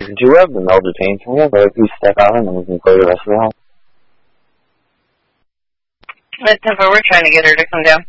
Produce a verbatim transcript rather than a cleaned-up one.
speaking to Web, and they'll detain from you, but please step out and then we can play the rest of the house. That's Tempo, we're trying to get her to come down.